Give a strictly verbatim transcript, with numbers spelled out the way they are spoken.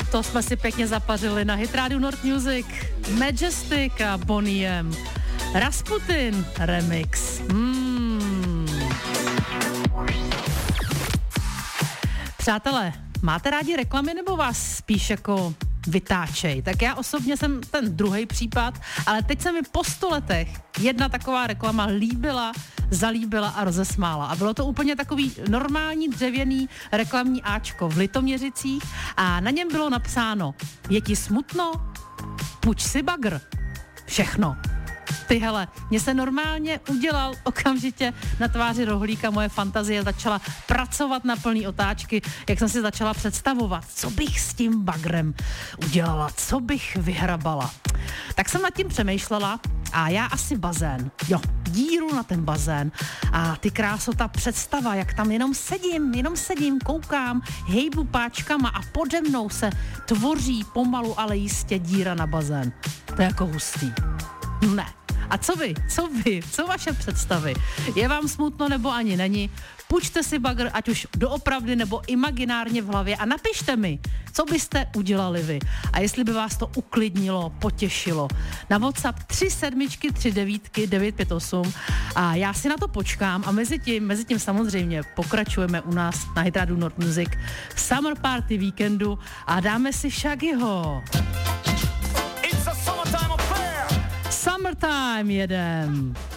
To jsme si pěkně zapařili na Hit Radio North Music. Majestic a Boney M. Rasputin remix. Hmm. Přátelé, máte rádi reklamy nebo vás spíš jako vytáčej? Tak já osobně jsem ten druhý případ, ale teď se mi po sto letech jedna taková reklama líbila, zalíbila a rozesmála. A bylo to úplně takový normální dřevěný reklamní áčko v Litoměřicích a na něm bylo napsáno: je ti smutno? Puč si bagr. Všechno. Ty hele, mně se normálně udělal okamžitě na tváři rohlíka, moje fantazie začala pracovat na plný otáčky, jak jsem si začala představovat, co bych s tím bagrem udělala, co bych vyhrabala. Tak jsem nad tím přemýšlela a já asi bazén, jo, díru na ten bazén a ty kráso, ta představa, jak tam jenom sedím, jenom sedím, koukám, hejbu páčkama a pode mnou se tvoří pomalu, ale jistě díra na bazén. To je jako hustý. Ne. A co vy? Co vy? Co vaše představy? Je vám smutno nebo ani není? Půjčte si bagr, ať už doopravdy nebo imaginárně v hlavě a napište mi, co byste udělali vy. A jestli by vás to uklidnilo, potěšilo. Na WhatsApp tři sedmičky, tři devítky, devět pět osm a já si na to počkám a mezi tím, mezi tím samozřejmě pokračujeme u nás na Hit Radio North Music v Summer Party víkendu a dáme si Shaggyho. Summertime jedem.